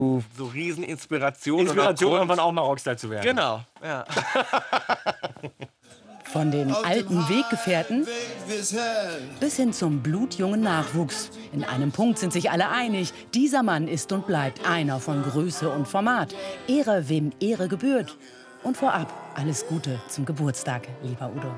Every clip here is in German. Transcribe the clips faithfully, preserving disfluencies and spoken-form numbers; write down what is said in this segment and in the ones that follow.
So Rieseninspiration. Inspiration, irgendwann auch mal Rockstar zu werden. Genau, ja. Von den alten Weggefährten bis hin zum blutjungen Nachwuchs. In einem Punkt sind sich alle einig. Dieser Mann ist und bleibt einer von Größe und Format. Ehre, wem Ehre gebührt. Und vorab alles Gute zum Geburtstag, lieber Udo.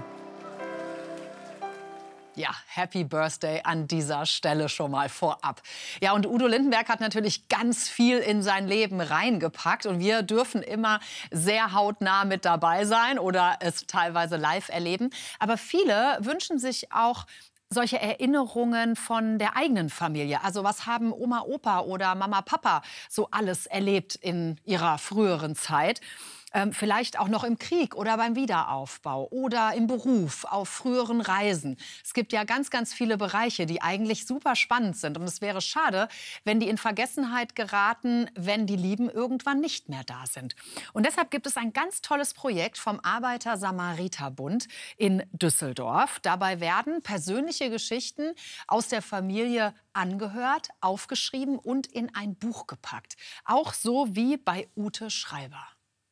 Ja, Happy Birthday an dieser Stelle schon mal vorab. Ja, und Udo Lindenberg hat natürlich ganz viel in sein Leben reingepackt. Und wir dürfen immer sehr hautnah mit dabei sein oder es teilweise live erleben. Aber viele wünschen sich auch solche Erinnerungen von der eigenen Familie. Also was haben Oma, Opa oder Mama, Papa so alles erlebt in ihrer früheren Zeit? Ähm, vielleicht auch noch im Krieg oder beim Wiederaufbau oder im Beruf, auf früheren Reisen. Es gibt ja ganz, ganz viele Bereiche, die eigentlich super spannend sind. Und es wäre schade, wenn die in Vergessenheit geraten, wenn die Lieben irgendwann nicht mehr da sind. Und deshalb gibt es ein ganz tolles Projekt vom Arbeiter-Samariter-Bund in Düsseldorf. Dabei werden persönliche Geschichten aus der Familie angehört, aufgeschrieben und in ein Buch gepackt. Auch so wie bei Ute Schreiber.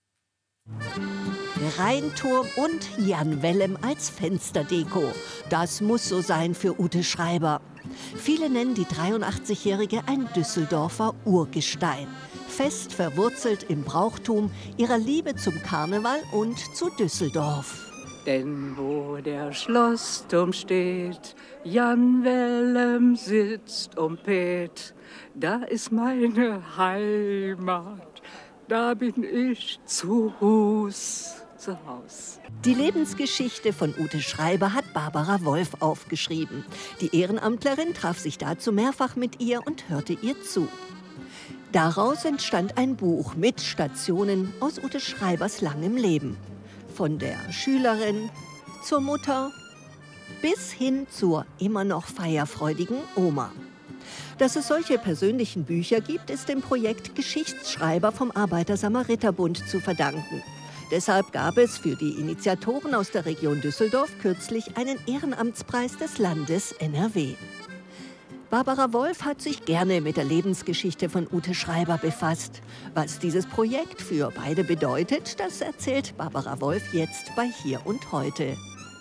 Der Rheinturm und Jan Wellem als Fensterdeko. Das muss so sein für Ute Schreiber. Viele nennen die dreiundachtzigjährige ein Düsseldorfer Urgestein. Fest verwurzelt im Brauchtum, ihrer Liebe zum Karneval und zu Düsseldorf. Denn wo der Schlossturm steht, Jan Wellem sitzt um Pet, da ist meine Heimat. Da bin ich zu Hus, zu Haus. Die Lebensgeschichte von Ute Schreiber hat Barbara Wolf aufgeschrieben. Die Ehrenamtlerin traf sich dazu mehrfach mit ihr und hörte ihr zu. Daraus entstand ein Buch mit Stationen aus Ute Schreibers langem Leben. Von der Schülerin zur Mutter bis hin zur immer noch feierfreudigen Oma. Dass es solche persönlichen Bücher gibt, ist dem Projekt Geschichtsschreiber vom Arbeiter-Samariter-Bund zu verdanken. Deshalb gab es für die Initiatoren aus der Region Düsseldorf kürzlich einen Ehrenamtspreis des Landes N R W. Barbara Wolf hat sich gerne mit der Lebensgeschichte von Ute Schreiber befasst. Was dieses Projekt für beide bedeutet, das erzählt Barbara Wolf jetzt bei Hier und Heute.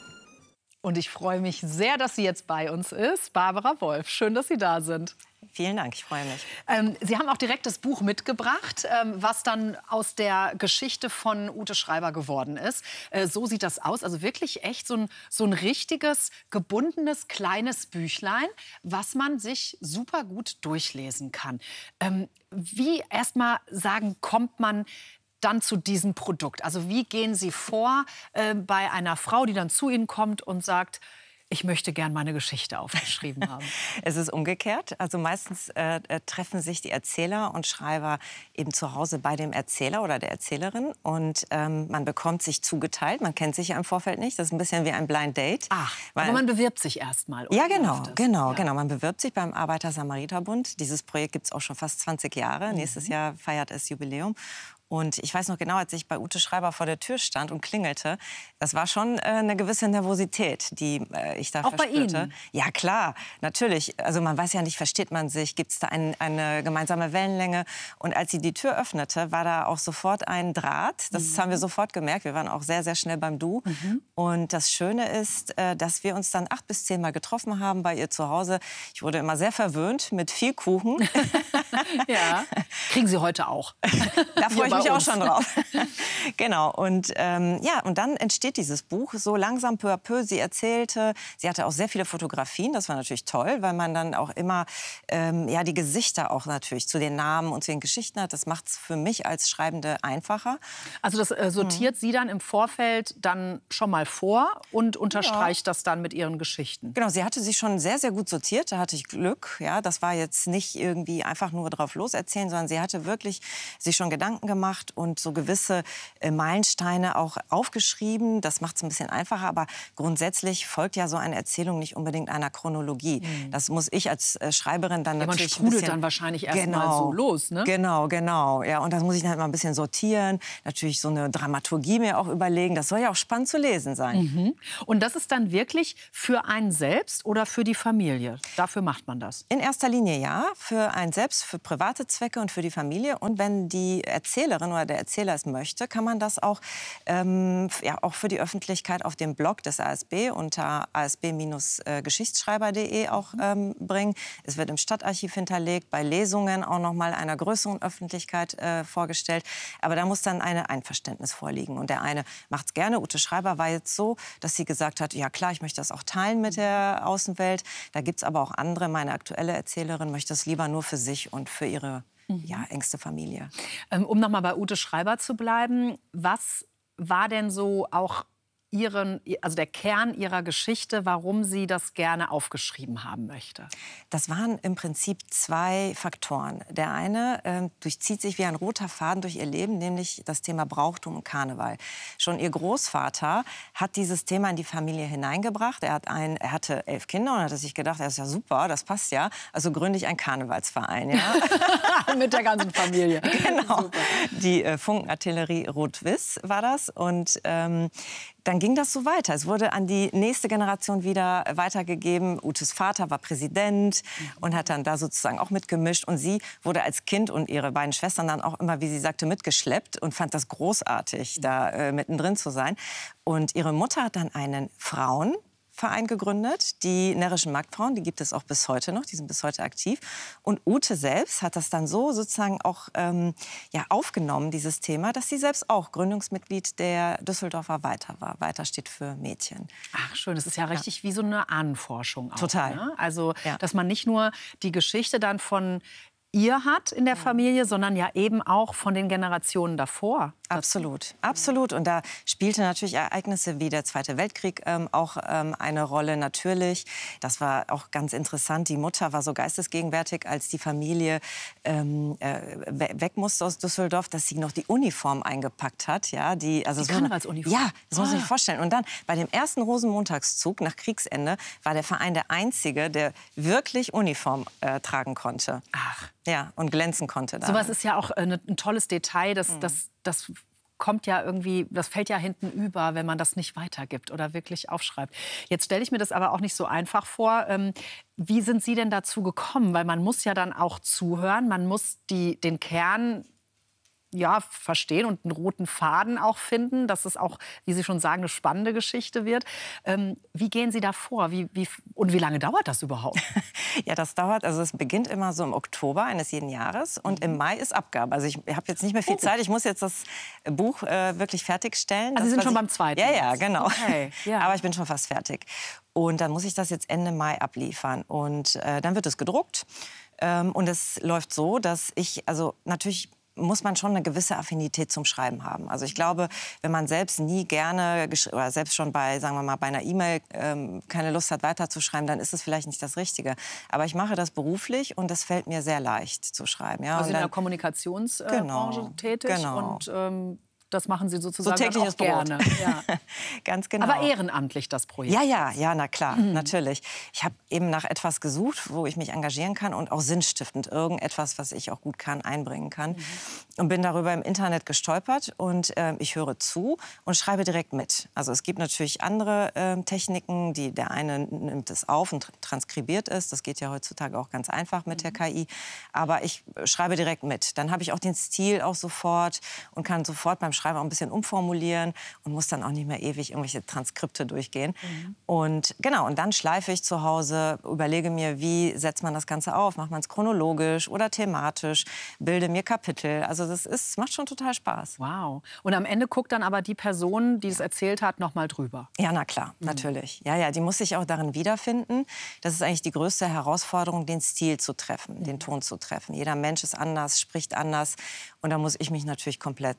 Und ich freue mich sehr, dass sie jetzt bei uns ist. Barbara Wolf, schön, dass Sie da sind. Vielen Dank, ich freue mich. Ähm, Sie haben auch direkt das Buch mitgebracht, ähm, was dann aus der Geschichte von Ute Schreiber geworden ist. Äh, so sieht das aus. Also wirklich echt so ein, so ein richtiges, gebundenes, kleines Büchlein, was man sich super gut durchlesen kann. Ähm, wie erst mal sagen, kommt man dann zu diesem Produkt? Also wie gehen Sie vor äh, bei einer Frau, die dann zu Ihnen kommt und sagt, ich möchte gern meine Geschichte aufgeschrieben haben? Es ist umgekehrt. Also meistens äh, treffen sich die Erzähler und Schreiber eben zu Hause bei dem Erzähler oder der Erzählerin. Und ähm, man bekommt sich zugeteilt. Man kennt sich ja im Vorfeld nicht. Das ist ein bisschen wie ein Blind Date. Ach, weil, aber man bewirbt sich erst mal. Ja, genau, genau, ja. genau. Man bewirbt sich beim Arbeiter-Samariter-Bund. Dieses Projekt gibt es auch schon fast zwanzig Jahre. Mhm. Nächstes Jahr feiert es Jubiläum. Und ich weiß noch genau, als ich bei Ute Schreiber vor der Tür stand und klingelte, das war schon äh, eine gewisse Nervosität, die äh, ich da auch verspürte. Bei Ihnen? Ja, klar, natürlich. Also man weiß ja nicht, versteht man sich, gibt es da ein, eine gemeinsame Wellenlänge. Und als sie die Tür öffnete, war da auch sofort ein Draht. Das mhm. haben wir sofort gemerkt. Wir waren auch sehr, sehr schnell beim Du. Mhm. Und das Schöne ist, äh, dass wir uns dann acht bis zehn Mal getroffen haben bei ihr zu Hause. Ich wurde immer sehr verwöhnt mit viel Kuchen. Ja, kriegen Sie heute auch. Da freue ich mich auch schon drauf. Genau. Und ähm, ja, und dann entsteht dieses Buch so langsam peu à peu. Sie erzählte, sie hatte auch sehr viele Fotografien. Das war natürlich toll, weil man dann auch immer ähm, ja, die Gesichter auch natürlich zu den Namen und zu den Geschichten hat. Das macht es für mich als Schreibende einfacher. Also das äh, sortiert mhm. sie dann im Vorfeld dann schon mal vor und unterstreicht ja. das dann mit ihren Geschichten. Genau, sie hatte sich schon sehr, sehr gut sortiert. Da hatte ich Glück. Ja, das war jetzt nicht irgendwie einfach nur drauf loserzählen, sondern sie hatte wirklich sich schon Gedanken gemacht. gemacht und so gewisse äh, Meilensteine auch aufgeschrieben. Das macht es ein bisschen einfacher, aber grundsätzlich folgt ja so eine Erzählung nicht unbedingt einer Chronologie. Mhm. Das muss ich als äh, Schreiberin dann ja, natürlich man sprudelt ein bisschen, dann wahrscheinlich erst genau, mal so los, ne? Genau, genau. Ja, und das muss ich dann halt mal ein bisschen sortieren. Natürlich so eine Dramaturgie mir auch überlegen. Das soll ja auch spannend zu lesen sein. Mhm. Und das ist dann wirklich für einen selbst oder für die Familie? Dafür macht man das? In erster Linie ja, für einen selbst, für private Zwecke und für die Familie. Und wenn die Erzählerin oder der Erzähler es möchte, kann man das auch, ähm, ja, auch für die Öffentlichkeit auf dem Blog des A S B unter a s b geschichtsschreiber punkt de auch ähm, bringen. Es wird im Stadtarchiv hinterlegt, bei Lesungen auch noch mal einer größeren Öffentlichkeit äh, vorgestellt. Aber da muss dann eine Einverständnis vorliegen. Und der eine macht es gerne. Ute Schreiber war jetzt so, dass sie gesagt hat, ja klar, ich möchte das auch teilen mit der Außenwelt. Da gibt es aber auch andere. Meine aktuelle Erzählerin möchte das lieber nur für sich und für ihre mhm. ja, engste Familie. Ähm, um noch mal bei Ute Schreiber zu bleiben, was war denn so auch Ihren, also der Kern Ihrer Geschichte, warum sie das gerne aufgeschrieben haben möchte? Das waren im Prinzip zwei Faktoren. Der eine äh, durchzieht sich wie ein roter Faden durch ihr Leben, nämlich das Thema Brauchtum und Karneval. Schon ihr Großvater hat dieses Thema in die Familie hineingebracht. Er, hat ein, er hatte elf Kinder und hat sich gedacht, das ist ja super, das passt ja. Also gründe ich einen Karnevalsverein. Ja? Mit der ganzen Familie. Genau. Super. Die äh, Funkenartillerie Rot-Wiss war das. Und ähm, dann ging das so weiter. Es wurde an die nächste Generation wieder weitergegeben. Utes Vater war Präsident und hat dann da sozusagen auch mitgemischt. Und sie wurde als Kind und ihre beiden Schwestern dann auch immer, wie sie sagte, mitgeschleppt und fand das großartig, da äh, mittendrin zu sein. Und ihre Mutter hat dann einen Frauen Verein gegründet, die Närrischen Marktfrauen, die gibt es auch bis heute noch, die sind bis heute aktiv. Und Ute selbst hat das dann so sozusagen auch ähm, ja, aufgenommen, dieses Thema, dass sie selbst auch Gründungsmitglied der Düsseldorfer Weiter war. Weiter steht für Mädchen. Ach schön, das ist ja richtig ja. wie so eine Ahnenforschung auch. Total. Ne? Also, ja. dass man nicht nur die Geschichte dann von ihr hat in der Familie, sondern ja eben auch von den Generationen davor. Absolut, absolut. Und da spielte natürlich Ereignisse wie der Zweite Weltkrieg ähm, auch ähm, eine Rolle, natürlich. Das war auch ganz interessant. Die Mutter war so geistesgegenwärtig, als die Familie ähm, äh, weg musste aus Düsseldorf, dass sie noch die Uniform eingepackt hat. Ja, die, also die Karnevalsuniform? Ja, das muss man sich ah. vorstellen. Und dann bei dem ersten Rosenmontagszug nach Kriegsende war der Verein der einzige, der wirklich Uniform äh, tragen konnte. Ach. Ja, und glänzen konnte. So was ist ja auch äh, ein tolles Detail, das, mhm. das, das kommt ja irgendwie, das fällt ja hinten über, wenn man das nicht weitergibt oder wirklich aufschreibt. Jetzt stelle ich mir das aber auch nicht so einfach vor. Ähm, wie sind Sie denn dazu gekommen? Weil man muss ja dann auch zuhören, man muss die, den Kern ja, verstehen und einen roten Faden auch finden, dass es auch, wie Sie schon sagen, eine spannende Geschichte wird. Ähm, wie gehen Sie da vor? Wie, wie, und wie lange dauert das überhaupt? Ja, das dauert, also es beginnt immer so im Oktober eines jeden Jahres und im Mai ist Abgabe. Also ich habe jetzt nicht mehr viel oh. Zeit, ich muss jetzt das Buch äh, wirklich fertigstellen. Also Sie sind schon ich, beim zweiten? Ja, ja, genau. Okay, ja. Aber ich bin schon fast fertig. Und dann muss ich das jetzt Ende Mai abliefern und äh, dann wird es gedruckt. Ähm, und es läuft so, dass ich, also natürlich muss man schon eine gewisse Affinität zum Schreiben haben. Also ich glaube, wenn man selbst nie gerne oder selbst schon bei, sagen wir mal, bei einer E-Mail ähm, keine Lust hat, weiterzuschreiben, dann ist es vielleicht nicht das Richtige. Aber ich mache das beruflich und es fällt mir sehr leicht zu schreiben. Ja, also und dann, in der Kommunikationsbranche äh, genau, tätig genau. und ähm das machen Sie sozusagen so tägliches auch gerne. Ja. Ganz genau. Aber ehrenamtlich, das Projekt. Ja, ja, ja, na klar, mhm. natürlich. Ich habe eben nach etwas gesucht, wo ich mich engagieren kann und auch sinnstiftend irgendetwas, was ich auch gut kann, einbringen kann. Mhm. Und bin darüber im Internet gestolpert und äh, ich höre zu und schreibe direkt mit. Also es gibt natürlich andere äh, Techniken, die der eine nimmt es auf und transkribiert es. Das geht ja heutzutage auch ganz einfach mit mhm. der K I. Aber ich schreibe direkt mit. Dann habe ich auch den Stil auch sofort und kann sofort beim Schreiben auch ein bisschen umformulieren und muss dann auch nicht mehr ewig irgendwelche Transkripte durchgehen. Mhm. Und genau, und dann schleife ich zu Hause, überlege mir, wie setzt man das Ganze auf? Macht man es chronologisch oder thematisch? Bilde mir Kapitel. Also das ist, macht schon total Spaß. Wow. Und am Ende guckt dann aber die Person, die es erzählt hat, noch mal drüber? Ja, na klar, mhm. natürlich. Ja, ja, die muss sich auch darin wiederfinden. Das ist eigentlich die größte Herausforderung, den Stil zu treffen, mhm. den Ton zu treffen. Jeder Mensch ist anders, spricht anders. Und da muss ich mich natürlich komplett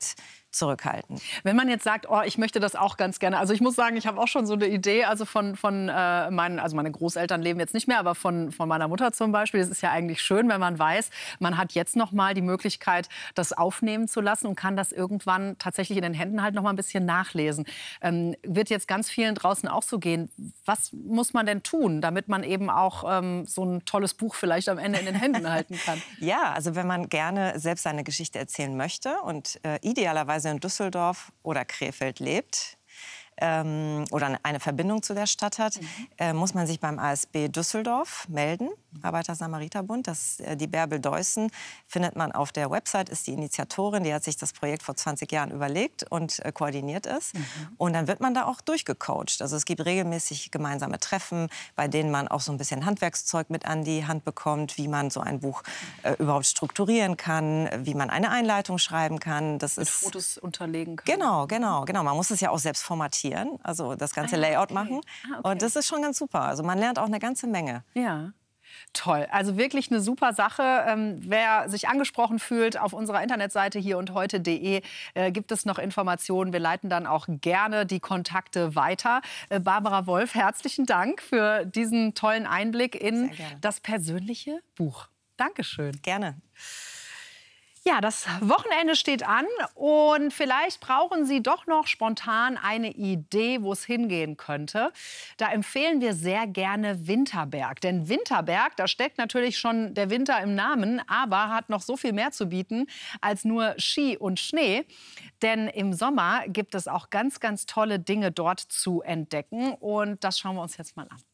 zurückhalten. Wenn man jetzt sagt, oh, ich möchte das auch ganz gerne. Also ich muss sagen, ich habe auch schon so eine Idee, also von, von äh, meinen, also meine Großeltern leben jetzt nicht mehr, aber von, von meiner Mutter zum Beispiel. Es ist ja eigentlich schön, wenn man weiß, man hat jetzt noch mal die Möglichkeit, das aufnehmen zu lassen und kann das irgendwann tatsächlich in den Händen halt noch mal ein bisschen nachlesen. Ähm, wird jetzt ganz vielen draußen auch so gehen. Was muss man denn tun, damit man eben auch ähm, so ein tolles Buch vielleicht am Ende in den Händen halten kann? Ja, also wenn man gerne selbst seine Geschichte erzählen möchte und äh, idealerweise in Düsseldorf oder Krefeld lebt ähm, oder eine Verbindung zu der Stadt hat, mhm. äh, muss man sich beim A S B Düsseldorf melden, Arbeiter-Samariter-Bund. Das, äh, die Bärbel Deussen findet man auf der Website, ist die Initiatorin, die hat sich das Projekt vor zwanzig Jahren überlegt und äh, koordiniert es. Mhm. Und dann wird man da auch durchgecoacht. Also es gibt regelmäßig gemeinsame Treffen, bei denen man auch so ein bisschen Handwerkszeug mit an die Hand bekommt, wie man so ein Buch äh, überhaupt strukturieren kann, wie man eine Einleitung schreiben kann. Das mit ist Fotos unterlegen kann. Genau, genau, genau. Man muss es ja auch selbst formatieren, also das ganze ah, Layout okay. machen. Ah, okay. Und das ist schon ganz super. Also man lernt auch eine ganze Menge. Ja. Toll, also wirklich eine super Sache. Ähm, wer sich angesprochen fühlt, auf unserer Internetseite hier und heute punkt de äh, gibt es noch Informationen. Wir leiten dann auch gerne die Kontakte weiter. Äh, Barbara Wolf, herzlichen Dank für diesen tollen Einblick in das persönliche Buch. Dankeschön. Gerne. Ja, das Wochenende steht an und vielleicht brauchen Sie doch noch spontan eine Idee, wo es hingehen könnte. Da empfehlen wir sehr gerne Winterberg. Denn Winterberg, da steckt natürlich schon der Winter im Namen, aber hat noch so viel mehr zu bieten als nur Ski und Schnee. Denn im Sommer gibt es auch ganz, ganz tolle Dinge dort zu entdecken und das schauen wir uns jetzt mal an.